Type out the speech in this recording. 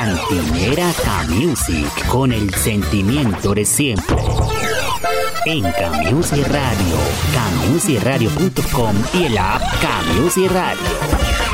Cantinera K-Music, con el sentimiento de siempre. En K-Music Radio, kmusicradio.com y el app K-Music Radio.